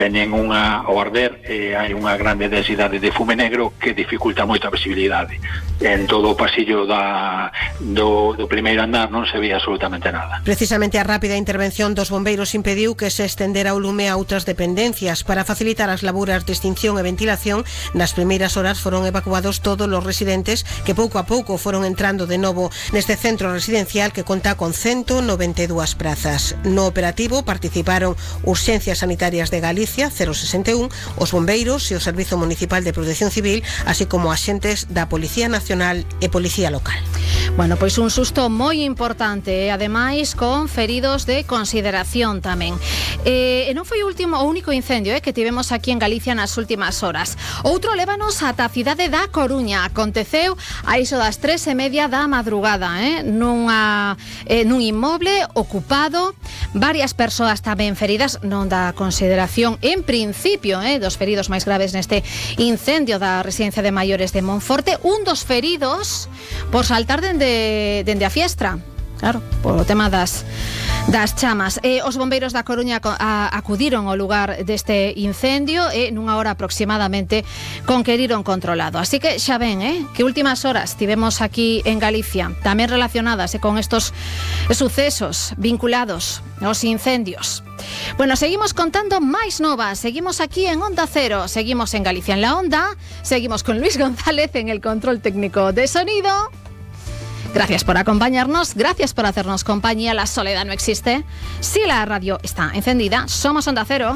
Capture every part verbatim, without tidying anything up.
Teñen unha, ao arder, eh, hai unha grande densidade de fume negro que dificulta moito a visibilidade. En todo o pasillo da, do, do primeiro andar non se veía absolutamente nada. Precisamente a rápida intervención dos bombeiros impediu que se estendera o lume a outras dependencias. Para facilitar as laburas de extinción e ventilación, nas primeiras horas foron evacuados todos os residentes que pouco a pouco foron entrando de novo neste centro residencial que conta con ciento noventa e dúas prazas. No operativo participaron Urxencias Sanitarias de Galicia, cero sesenta e un, os bombeiros e o Servizo Municipal de Protección Civil, así como axentes da Policía Nacional e Policía Local. Bueno, pois un susto moi importante e ademais con feridos de consideración tamén. E non foi o último o único incendio eh, que tivemos aquí en Galicia nas últimas horas. Outro lévanos ata a cidade da Coruña. Aconteceu a iso das tres e media da madrugada, eh, nunha, eh, nun inmoble ocupado, varias persoas tamén feridas, non da consideración en principio eh, dos feridos máis graves neste incendio da residencia de maiores de Monforte. Un dos feridos por saltar dende, dende a fiestra, claro, polo tema das das chamas. Eh, os bombeiros da Coruña a, acudiron ao lugar deste incendio e nunha hora aproximadamente conqueriron controlado. Así que xa ven, eh, que últimas horas tivemos aquí en Galicia, tamén relacionadas eh, con estos sucesos vinculados aos incendios. Bueno, seguimos contando máis novas. Seguimos aquí en Onda Cero, seguimos en Galicia en la Onda, seguimos con Luis González en el control técnico de sonido. Gracias por acompañarnos, gracias por hacernos compañía. La soledad no existe. Si la radio está encendida, somos Onda Cero.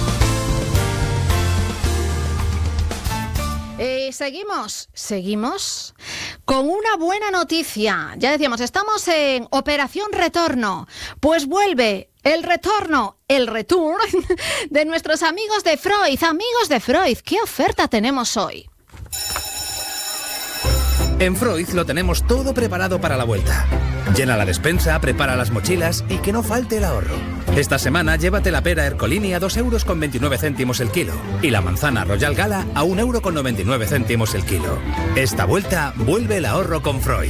Eh, seguimos, seguimos con una buena noticia. Ya decíamos, estamos en Operación Retorno. Pues vuelve el retorno, el return de nuestros amigos de Freud. Amigos de Freud, ¿qué oferta tenemos hoy? En Freud lo tenemos todo preparado para la vuelta. Llena la despensa, prepara las mochilas y que no falte el ahorro. Esta semana llévate la pera Ercolini a dos euros con veintinueve céntimos el kilo y la manzana Royal Gala a un euro con noventa y nueve céntimos el kilo. Esta vuelta vuelve el ahorro con Freud.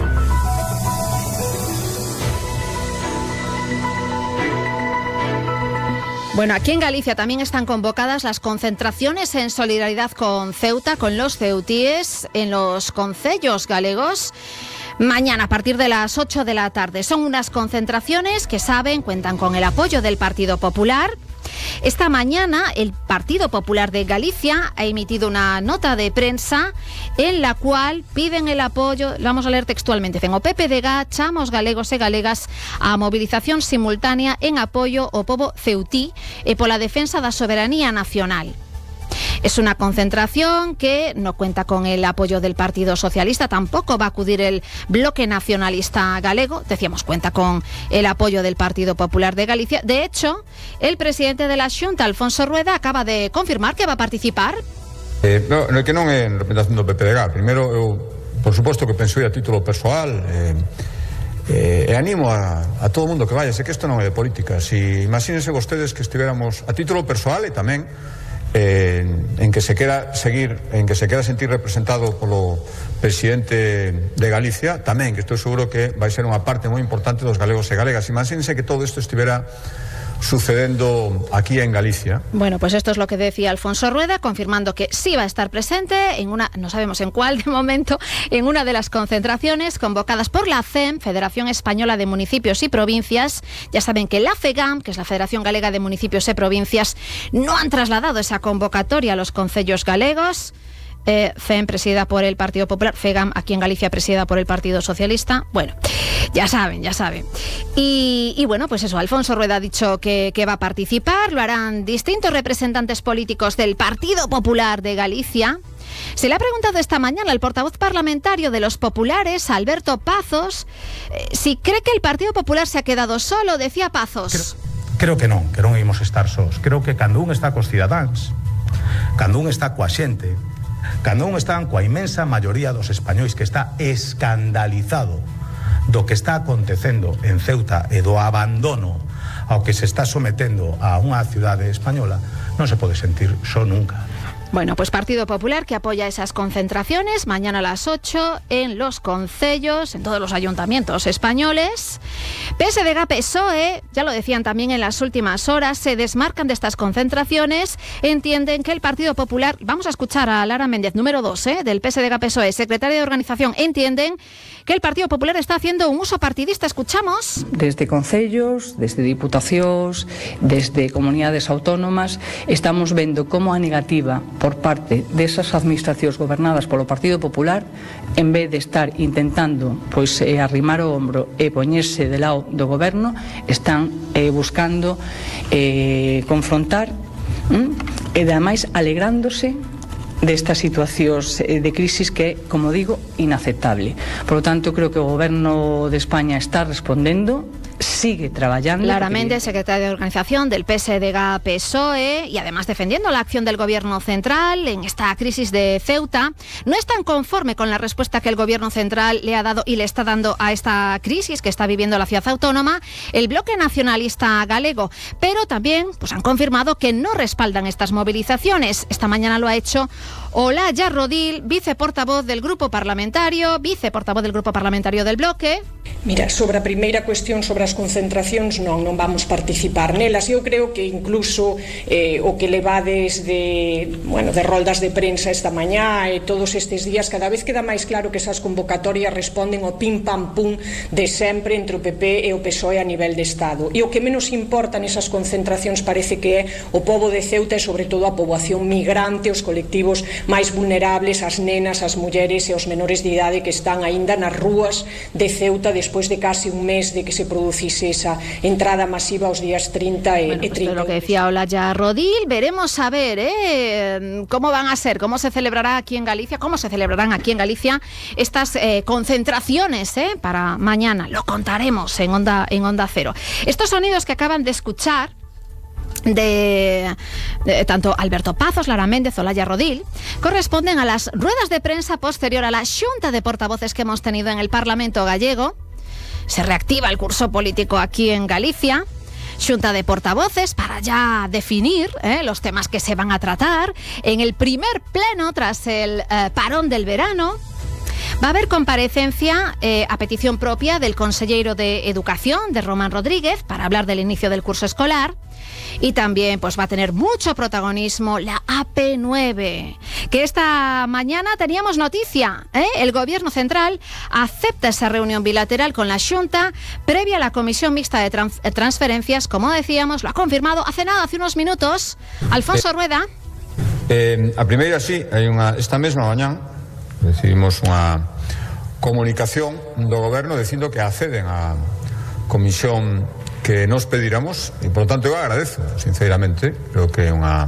Bueno, aquí en Galicia también están convocadas las concentraciones en solidaridad con Ceuta, con los ceutíes, en los concellos galegos. Mañana a partir de las ocho de la tarde. Son unas concentraciones que saben, cuentan con el apoyo del Partido Popular. Esta mañana el Partido Popular de Galicia ha emitido una nota de prensa en la cual piden el apoyo, vamos a leer textualmente, dicen o P P D G, chamos galegos e galegas a movilización simultánea en apoio ao pobo ceutí e pola defensa da soberanía nacional. Es una concentración que no cuenta con el apoyo del Partido Socialista, tampoco va a acudir el Bloque Nacionalista Galego, decíamos, cuenta con el apoyo del Partido Popular de Galicia. De hecho, el presidente de la Xunta, Alfonso Rueda, acaba de confirmar que va a participar. Eh, no, no, que non é en representación do P P D G. Primeiro, eu, por suposto que penso a título persoal, eh, eh, e animo a, a todo o mundo que vaya, sei que isto non é de política. Si imagínense vostedes que estivéramos a título persoal e tamén Eh, en que se quera seguir, en que se quera sentir representado polo presidente de Galicia, tamén, que estou seguro que vai ser unha parte moi importante dos galegos e galegas. Imagínense que todo isto estivera sucedendo aquí en Galicia. Bueno, pues esto es lo que decía Alfonso Rueda, confirmando que sí va a estar presente en una, no sabemos en cuál de momento, en una de las concentraciones convocadas por la C E M, Federación Española de Municipios y Provincias. Ya saben que la FEGAM, que es la Federación Galega de Municipios y Provincias, no han trasladado esa convocatoria a los concellos galegos. Eh, C E M presidida por el Partido Popular, FEGAM aquí en Galicia presidida por el Partido Socialista. Bueno, ya saben, ya saben. Y, y bueno, pues eso, Alfonso Rueda ha dicho que, que va a participar, lo harán distintos representantes políticos del Partido Popular de Galicia. Se le ha preguntado esta mañana al portavoz parlamentario de los populares, Alberto Pazos, eh, si cree que el Partido Popular se ha quedado solo. Decía Pazos. Creo, creo que non, que non imos estar sós. Creo que cando un está cos cidadáns, cando un está coa xente, cando un están coa inmensa maioría dos españois que está escandalizado do que está acontecendo en Ceuta e do abandono ao que se está sometendo a unha cidade española, non se pode sentir só nunca. Bueno, pues Partido Popular que apoya esas concentraciones mañana a las ocho en los concellos, en todos los ayuntamientos españoles. P S D G, P S O E, ya lo decían también en las últimas horas, se desmarcan de estas concentraciones, entienden que el Partido Popular, vamos a escuchar a Lara Méndez, número dos, ¿eh? del P S D G, P S O E, secretaria de organización, entienden que el Partido Popular está haciendo un uso partidista. Escuchamos. Desde concellos, desde diputacións, desde comunidades autónomas, estamos vendo como a negativa por parte desas administracións gobernadas polo Partido Popular, en vez de estar intentando pois eh, arrimar o ombro e poñerse de lado do goberno, están eh, buscando eh, confrontar hm? e ademais alegrándose destas situacións de crisis que, como digo, inaceptable. Por lo tanto, creo que o Goberno de España está respondendo, sigue trabajando. Lara Méndez, secretaria de organización del P S D G, P S O E, y además defendiendo la acción del Gobierno central en esta crisis de Ceuta. No es tan conforme con la respuesta que el Gobierno central le ha dado y le está dando a esta crisis que está viviendo la ciudad autónoma el bloque nacionalista galego, pero también pues, han confirmado que no respaldan estas movilizaciones. Esta mañana lo ha hecho Olaya Rodil, viceportavoz del Grupo Parlamentario, viceportavoz del Grupo Parlamentario del Bloque. Mira, sobre a primeira cuestión sobre as concentracións, non, non vamos participar nelas. Eu creo que incluso eh, o que levades de, bueno, de roldas de prensa esta mañá e todos estes días, cada vez queda máis claro que esas convocatorias responden ao pim pam pum de sempre entre o P P e o P S O E a nivel de Estado. E o que menos importa nesas concentracións parece que é o pobo de Ceuta e sobre todo a poboación migrante, os colectivos máis vulnerables, as nenas, as mulleres e os menores de idade que están aínda nas rúas de Ceuta despois de casi un mes de que se producise esa entrada masiva os días treinta e, bueno, e treinta. Pues lo que decía Olaya Rodil, veremos a ver ¿eh? cómo van a ser, cómo se celebrará aquí en Galicia, cómo se celebrarán aquí en Galicia estas eh, concentraciones ¿eh? para mañana. Lo contaremos en Onda, en Onda Cero. Estos sonidos que acaban de escuchar De, de tanto Alberto Pazos, Lara Méndez, Olaya Rodil, corresponden a las ruedas de prensa posterior a la xunta de portavoces que hemos tenido en el Parlamento gallego. Se reactiva el curso político aquí en Galicia. Xunta de portavoces para ya definir eh, los temas que se van a tratar en el primer pleno tras el eh, parón del verano. Va a haber comparecencia eh, a petición propia del consellero de Educación, de Román Rodríguez, para hablar del inicio del curso escolar. Y también pues va a tener mucho protagonismo la A P nueve, que esta mañana teníamos noticia, ¿eh? El Gobierno central acepta esa reunión bilateral con la Xunta previa a la Comisión Mixta de trans Transferencias, como decíamos, lo ha confirmado hace nada, hace unos minutos, Alfonso eh, Rueda. Eh, a primeira sí, hai unha, esta mesma mañá recibimos unha comunicación do Goberno dicindo que acceden a comisión que nos pediramos, e por tanto eu agradezo sinceramente, creo que é unha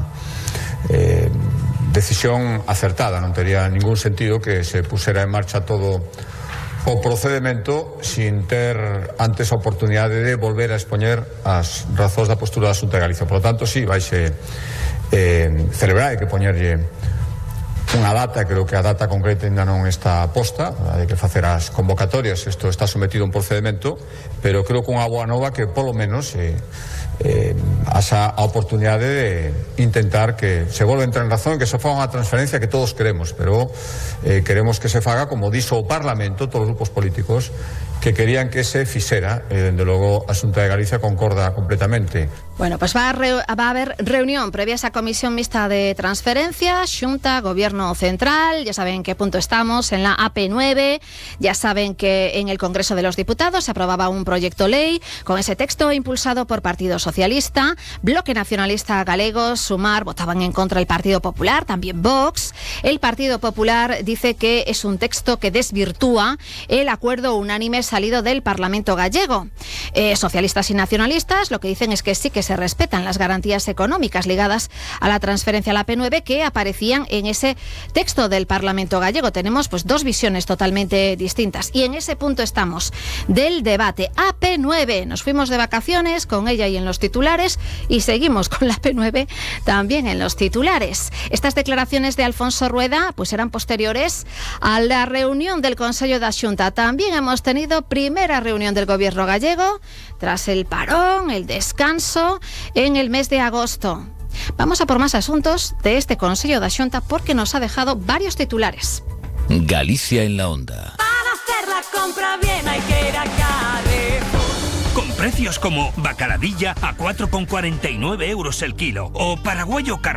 eh, decisión acertada, non tería ningún sentido que se pusera en marcha todo o procedimento sin ter antes a oportunidade de volver a expoñer as razóns da postura da Xunta de Galicia. Por lo tanto, sí, vaise eh, celebrar, hai que poñerlle unha data, creo que a data concreta ainda non está posta, hai que facer as convocatorias, isto está sometido a un procedimento, pero creo que unha boa nova que polo menos eh, eh, asa a oportunidade de intentar que se volva a entrar en razón, que se faga unha transferencia que todos queremos, pero eh, queremos que se faga como dixo o Parlamento, todos os grupos políticos que querían que se fixera, e dende logo a Xunta de Galicia concorda completamente. Bueno, pues va a, re va a haber reunión previa a esa comisión mixta de transferencias, Xunta, Gobierno Central, ya saben en qué punto estamos, en la A P nueve, ya saben que en el Congreso de los Diputados se aprobaba un proyecto ley con ese texto impulsado por Partido Socialista, Bloque Nacionalista Galego, Sumar, votaban en contra el Partido Popular, también Vox. El Partido Popular dice que es un texto que desvirtúa el acuerdo unánime salido del Parlamento gallego. Eh, socialistas y nacionalistas lo que dicen es que sí que se respetan las garantías económicas ligadas a la transferencia a la A P nueve que aparecían en ese texto del Parlamento gallego. Tenemos pues dos visiones totalmente distintas y en ese punto estamos del debate. A P nueve, nos fuimos de vacaciones con ella y en los titulares y seguimos con la A P nueve también en los titulares. Estas declaraciones de Alfonso Rueda pues eran posteriores a la reunión del Consello da Xunta. También hemos tenido primera reunión del Gobierno gallego tras el parón, el descanso en el mes de agosto. Vamos a por más asuntos de este Consello da Xunta porque nos ha dejado varios titulares. Galicia en la onda. Para hacer la compra bien hay que ir a Carrefour. Con precios como bacaladilla a cuatro con cuarenta y nueve euros el kilo o paraguayo carne